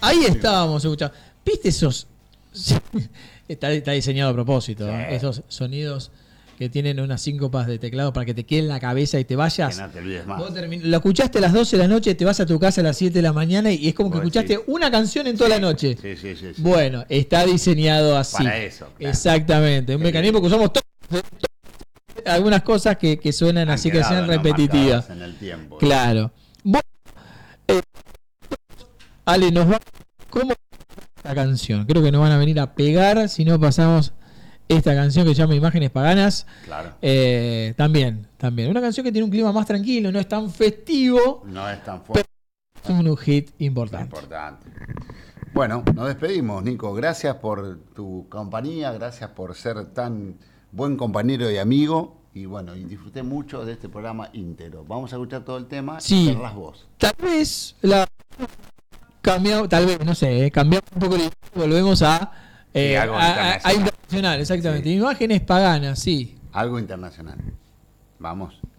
Ahí estábamos escuchando. ¿Viste esos? Está diseñado a propósito, Sí. esos sonidos que tienen unas síncopas de teclado para que te quede en la cabeza y te vayas. Que no te olvides más. Vos lo escuchaste a las 12 de la noche, te vas a tu casa a las 7 de la mañana y es como que Vos escuchaste decís. una canción en toda la noche. Sí. Bueno, está diseñado así. Para eso. Claro. Exactamente. Un mecanismo que usamos todos. Algunas cosas que suenan Han así, que quedado, sean ¿no? repetitivas. Marcadas en el tiempo. Claro. Bueno, Ale, nos va. ¿Cómo esta canción? Creo que nos van a venir a pegar si no pasamos esta canción que se llama Imágenes Paganas. Claro. También. Una canción que tiene un clima más tranquilo, no es tan festivo. No es tan fuerte. Es un hit importante. Bueno, nos despedimos, Nico. Gracias por tu compañía, gracias por ser tan buen compañero y amigo. Y bueno, y disfruté mucho de este programa íntegro. Vamos a escuchar todo el tema y cerrás vos. Tal vez cambiamos, no sé, cambiamos un poco y volvemos a internacional, exactamente. Sí. Imágenes Paganas, sí. Algo internacional. Vamos.